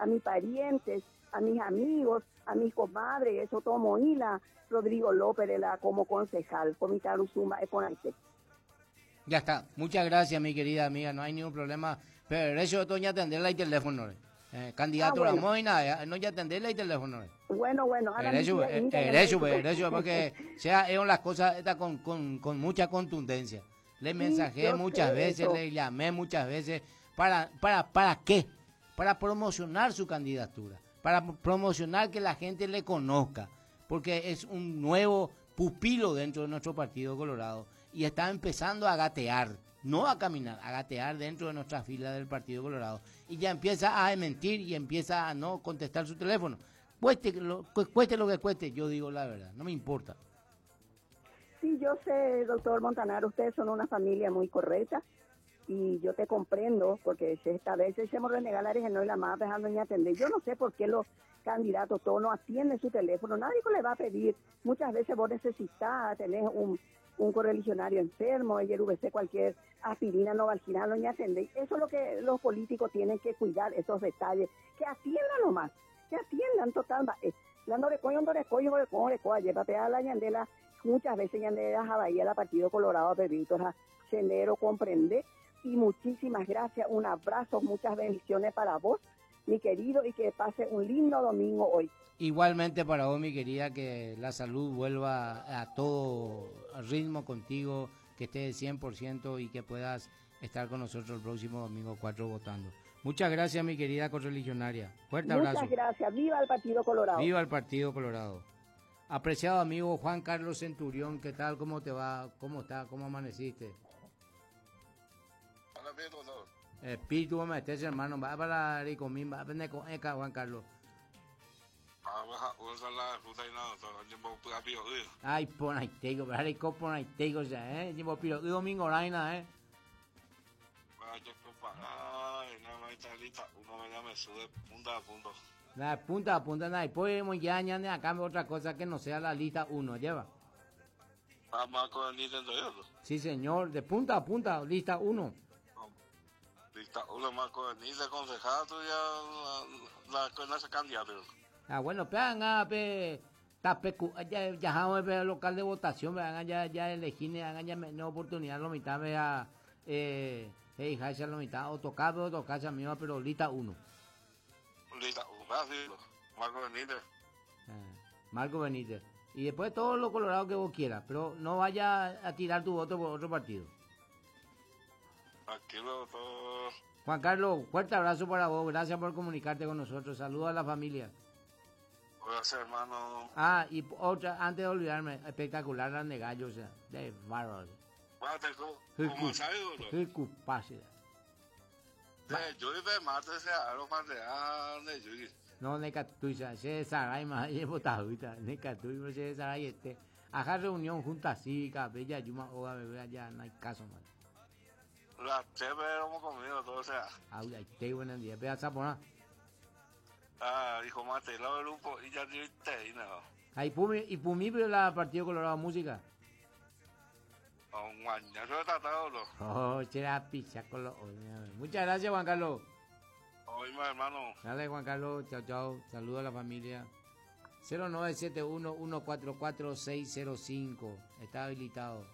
a mis parientes, a mis amigos, a mis comadres, eso tomo y la Rodrigo López como concejal, Comitario Suma Econaite. Ya está. Muchas gracias, mi querida amiga. No hay ningún problema. Pero eso de doña atenderla y teléfono. Candidato bueno. Ramón y nada, no ya atenderla y teléfono. Bueno, Eso, porque sea las cosas estas con mucha contundencia. Le mensajé muchas veces, le llamé muchas veces. ¿Para qué? Para promocionar su candidatura, para promocionar que la gente le conozca, porque es un nuevo pupilo dentro de nuestro Partido Colorado y está empezando a gatear, no a caminar, a gatear dentro de nuestra fila del Partido Colorado y ya empieza a mentir y empieza a no contestar su teléfono. Cueste lo que cueste, yo digo la verdad, no me importa. Sí, yo sé, doctor Montanaro, ustedes son una familia muy correcta y yo te comprendo porque esta vez echemos renegar la no y la más dejando ni atender. Yo no sé por qué los candidatos todos no atienden su teléfono, nadie le va a pedir. Muchas veces vos necesitas tener un correligionario enfermo, el VC, cualquier aspirina, novalgina, no ni atender. Eso es lo que los políticos tienen que cuidar, esos detalles, que atiendan nomás, que atiendan total. La norecoyo, llévate a la ñandela, muchas veces ñandela a Bahía, la Partido Colorado, Pedrito, a Sendero, comprende. Y muchísimas gracias, un abrazo, muchas bendiciones para vos, mi querido, y que pase un lindo domingo hoy. Igualmente para vos, mi querida, que la salud vuelva a todo ritmo contigo, que estés 100% y que puedas estar con nosotros el próximo domingo 4 votando. Muchas gracias, mi querida correligionaria. Fuerte abrazo. Muchas gracias. Viva el Partido Colorado. Viva el Partido Colorado. Apreciado amigo Juan Carlos Centurión, ¿qué tal? ¿Cómo te va? ¿Cómo está? ¿Cómo amaneciste? Espíritu, me estés hermano, va para la Ricomín, va a venir con Eka, Juan Carlos. Ay, pon ahí tengo, pero ahí pon ahí tengo, o sea, llevo piro, domingo raina, Nada, punta a punta, nada, podemos ya añadir a cambio otra cosa que no sea la lista 1, lleva. Sí, señor, de punta a punta, lista 1. Lista 1 más con ni de concejal, tú ya con ese candidato. Ah, bueno, ya vamos a local de votación, ya elegir, ya menos oportunidad, la mitad, vea, la mitad, o tocar, misma, pero lista 1. Lista 1, Marco Benítez. Marco Benítez. Y después todos los colorados que vos quieras, pero no vaya a tirar tu voto por otro partido. Aquí lo todo. Juan Carlos, fuerte abrazo para vos, gracias por comunicarte con nosotros, saludos a la familia. Gracias, hermano. Ah, y otra, antes de olvidarme, espectacular la de gallo, o sea, de bárbaro. ¿Cómo sabes, boludo? Qué culpácida. Yo de mate se aro para de Yugi. No, necatuisa, se saray más, llevo tahuita, necatuisa, se saray Ajá, reunión junta cívica, bella yuma, oga, bebé, ya no hay caso, man. La chévere hemos comido todo, o sea. Ay, qué buen día, vea sapona. Hijo mate, la grupo y ya te no. Ay, Pumi, pero la Partido Colorado Música. Mañana está todo. Oh, será pizza con los. Muchas gracias, Juan Carlos. Hoy más, hermano. Dale, Juan Carlos, chao. Saludos a la familia. 0971-144-605. Está habilitado.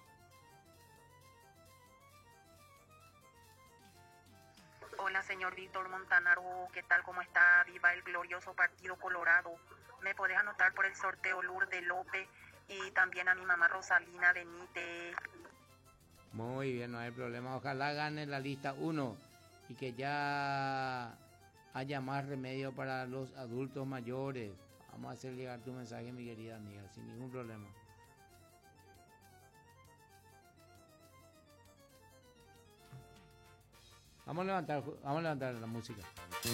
Hola, señor Víctor Montanaro, ¿qué tal? ¿Cómo está? Viva el glorioso Partido Colorado. ¿Me podés anotar por el sorteo Lourdes López y también a mi mamá Rosalina Benítez? Muy bien, no hay problema. Ojalá gane la lista 1 y que ya haya más remedio para los adultos mayores. Vamos a hacer llegar tu mensaje, mi querida amiga, sin ningún problema. Vamos a levantar la música.